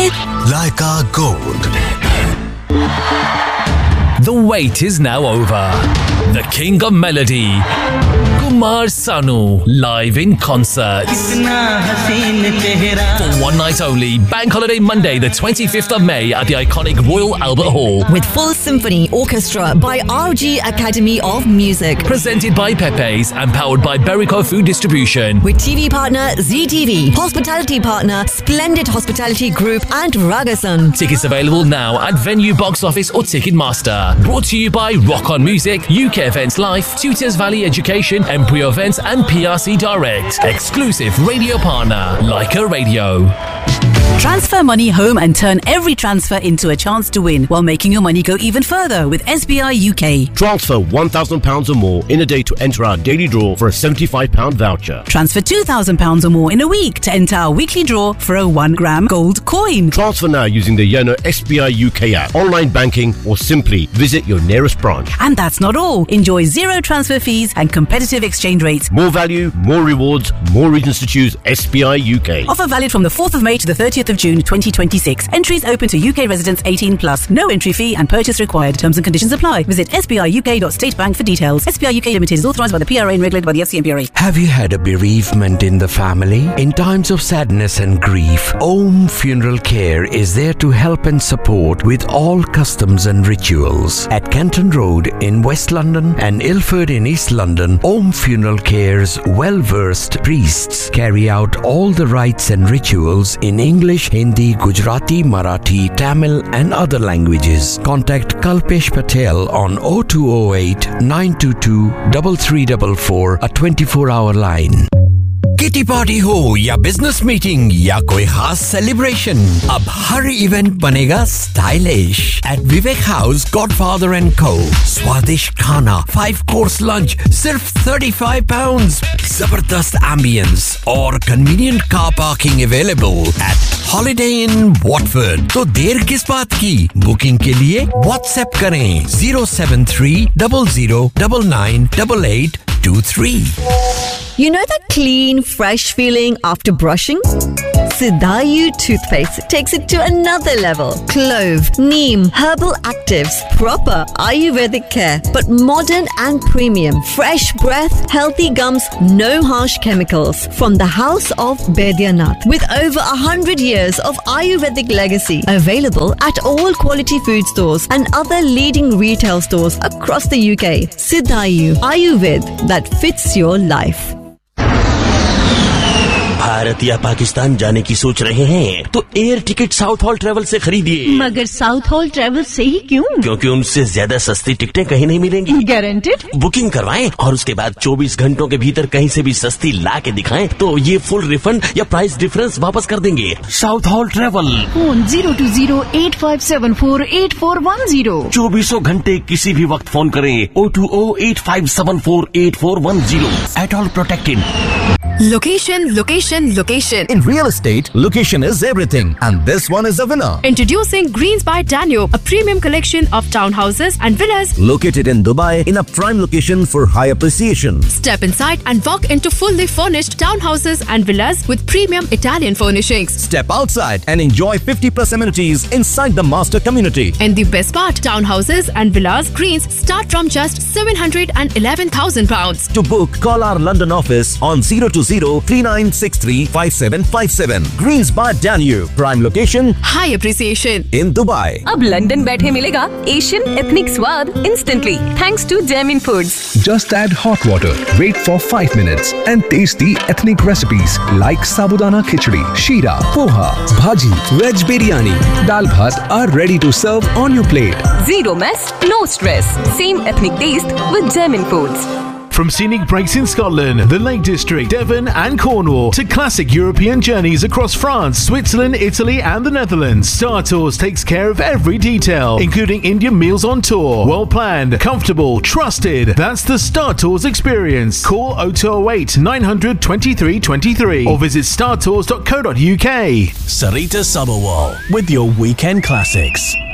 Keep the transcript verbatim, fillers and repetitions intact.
Leica Gold. The wait is now over. The King of Melody, Kumar Sanu, live in concert. For one night only, Bank Holiday Monday, the twenty-fifth of May at the iconic Royal Albert Hall. With full symphony orchestra by R G Academy of Music. Presented by Pepe's and powered by Berico Food Distribution. With T V partner Z T V, hospitality partner Splendid Hospitality Group and Ragasan. Tickets available now at Venue Box Office or Ticketmaster. Brought to you by Rock On Music, U K Events Life, Tutors Valley Education, Embryo Events and P R C Direct. Exclusive radio partner, Leica Radio. Transfer money home and turn every transfer into a chance to win while making your money go even further with S B I U K. Transfer one thousand pounds or more in a day to enter our daily draw for a seventy-five pound voucher. Transfer two thousand pounds or more in a week to enter our weekly draw for a one gram gold coin. Transfer now using the Yono S B I U K app, online banking, or simply visit your nearest branch. And that's not all. Enjoy zero transfer fees and competitive exchange rates. More value, more rewards, more reasons to choose S B I U K. Offer valid from the fourth of May to the thirtieth of June twenty twenty-six. Entries open to U K residents eighteen plus. No entry fee and purchase required. Terms and conditions apply. Visit s b i u k dot state bank for details. S B I U K Limited is authorised by the P R A and regulated by the F C M P R A. Have you had a bereavement in the family? In times of sadness and grief, Om Funeral Care is there to help and support with all customs and rituals. At Canton Road in West London and Ilford in East London, Om Funeral Care's well-versed priests carry out all the rites and rituals in English, Hindi, Gujarati, Marathi, Tamil and other languages. Contact Kalpesh Patel on oh two oh eight, nine two two, three three four four, a twenty-four hour line. Kitty party हो या business meeting या कोई खास celebration, अब हर event बनेगा stylish eight Vivek house godfather and को। स्वादिष्ट खाना, फाइव कोर्स लंच सिर्फ thirty-five pounds, जबरदस्त एम्बियंस और convenient car parking available at holiday in Watford. तो देर किस बात की? बुकिंग के लिए व्हाट्सएप करें zero seven three zero zero nine nine eight eight two three. You know that clean, fresh feeling after brushing? Sidayu toothpaste takes it to another level. Clove, neem, herbal actives, proper Ayurvedic care, but modern and premium. Fresh breath, healthy gums, no harsh chemicals. From the house of Baidyanath, with over a hundred years of Ayurvedic legacy, available at all quality food stores and other leading retail stores across the U K. Sidayu Ayurved that fits your life. Bharat या पाकिस्तान जाने की सोच रहे हैं तो air ticket south hall travel से खरीदिए। मगर साउथ हॉल ट्रेवल से ही क्यों? क्योंकि उनसे ज्यादा सस्ती टिकटें कहीं नहीं मिलेंगी। गारंटेड? बुकिंग करवाएं और उसके बाद चौबीस घंटों के भीतर कहीं से भी सस्ती ला के दिखाएं तो ये फुल रिफंड या प्राइस डिफरेंस वापस कर देंगे। South hall travel, phone zero two zero eight five seven four eight four one zero। चौबीसों घंटे किसी भी वक्त फोन करें oh two oh eight five seven four eight four one zero। At all protected. Location, location, location. In real estate, location is everything, and this one is a winner. Introducing Greens by Danube, a premium collection of townhouses and villas located in Dubai in a prime location for high appreciation. Step inside and walk into fully furnished townhouses and villas with premium Italian furnishings. Step outside and enjoy fifty plus amenities inside the master community. And the best part, townhouses and villas Greens start from just seven hundred eleven thousand pounds. To book, call our London office on zero two zero three nine six three five seven five seven. Greens by Danube, prime location, high appreciation in Dubai. अब London बैठे मिलेगा Asian ethnic स्वाद instantly thanks to Jamin Foods. Just add hot water, wait for five minutes and taste the ethnic recipes like sabudana khichdi, sheera, poha, bhaji, veg biryani, dal bhat are ready to serve on your plate. Zero mess, no stress. Same ethnic taste with Jamin Foods. From scenic breaks in Scotland, the Lake District, Devon and Cornwall to classic European journeys across France, Switzerland, Italy and the Netherlands, Star Tours takes care of every detail, including Indian meals on tour. Well planned, comfortable, trusted. That's the Star Tours experience. Call oh two oh eight nine hundred twenty-three twenty-three or visit star tours dot co dot uk. Sarita Sabharwal with your weekend classics.